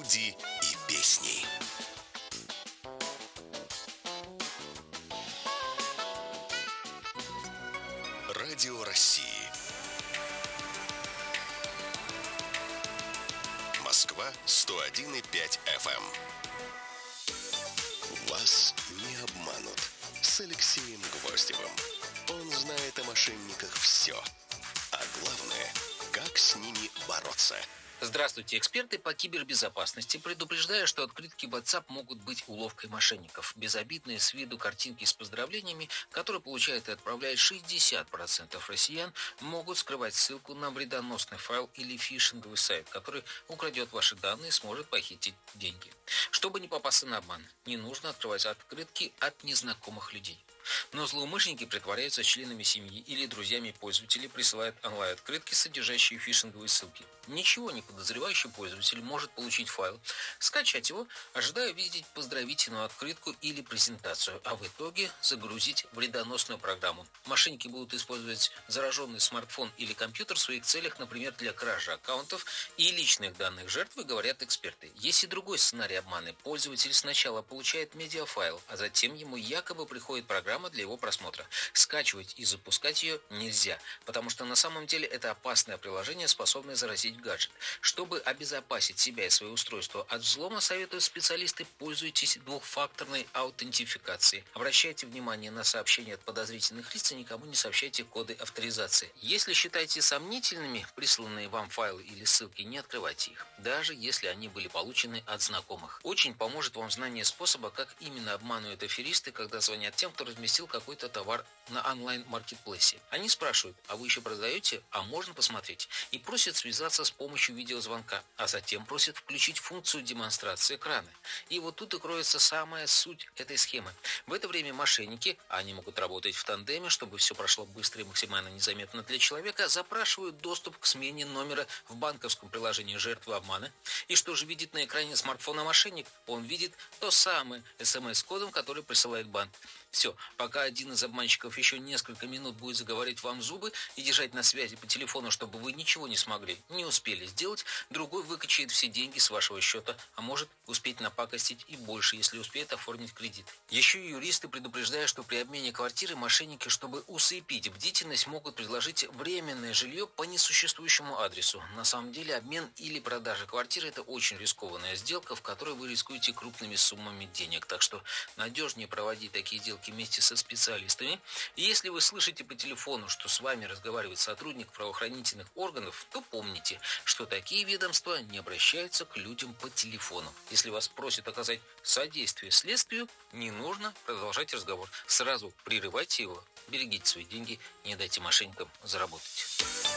люди и песни. Радио России. Москва 101,5 FM. Вас не обманут. С Алексеем Гвоздевым. Он знает о мошенниках все. А главное, как с ними бороться. Здравствуйте, эксперты по кибербезопасности предупреждают, что открытки WhatsApp могут быть уловкой мошенников. Безобидные с виду картинки с поздравлениями, которые получают и отправляют 60% россиян, могут скрывать ссылку на вредоносный файл или фишинговый сайт, который украдет ваши данные и сможет похитить деньги. Чтобы не попасться на обман, не нужно открывать открытки от незнакомых людей. Но злоумышленники притворяются членами семьи или друзьями пользователей, присылают онлайн-открытки, содержащие фишинговые ссылки. Ничего не подозревающий пользователь может получить файл, скачать его, ожидая увидеть поздравительную открытку или презентацию, а в итоге загрузить вредоносную программу. Мошенники будут использовать зараженный смартфон или компьютер в своих целях, например, для кражи аккаунтов и личных данных жертвы, говорят эксперты. Есть и другой сценарий обмана. Пользователь сначала получает медиафайл, а затем ему якобы приходит программа для его просмотра. Скачивать и запускать ее нельзя, потому что на самом деле это опасное приложение, способное заразить гаджет. Чтобы обезопасить себя и свое устройство от взлома, советуют специалисты: пользуйтесь двухфакторной аутентификацией. Обращайте внимание на сообщения от подозрительных лиц и никому не сообщайте коды авторизации. Если считаете сомнительными присланные вам файлы или ссылки, не открывайте их, даже если они были получены от знакомых. Очень поможет вам знание способа, как именно обманывают аферисты, когда звонят тем, кто разместил какой-то товар на онлайн-маркетплейсе. Они спрашивают: а вы еще продаете? А можно посмотреть? И просят связаться с помощью видеозвонка, а затем просят включить функцию демонстрации экрана. И вот тут и кроется самая суть этой схемы. В это время мошенники, они могут работать в тандеме, чтобы все прошло быстро и максимально незаметно для человека, запрашивают доступ к смене номера в банковском приложении жертвы обмана. И что же видит на экране смартфона мошенник? Он видит то самое смс-кодом, который присылает банк. Все, пока один из обманщиков еще несколько минут будет заговаривать вам зубы и держать на связи по телефону, чтобы вы ничего не успели сделать, другой выкачает все деньги с вашего счета, а может успеть напакостить и больше, если успеет оформить кредит. Еще и юристы предупреждают, что при обмене квартиры мошенники, чтобы усыпить бдительность, могут предложить временное жилье по несуществующему адресу. На самом деле обмен или продажа квартиры – это очень рискованная сделка, в которой вы рискуете крупными суммами денег, так что надежнее проводить такие сделки вместе со специалистами. И если вы слышите по телефону, что с вами разговаривает сотрудник правоохранительных органов, то помните, что такие ведомства не обращаются к людям по телефону. Если вас просят оказать содействие следствию, не нужно продолжать разговор. Сразу прерывайте его, берегите свои деньги, не дайте мошенникам заработать.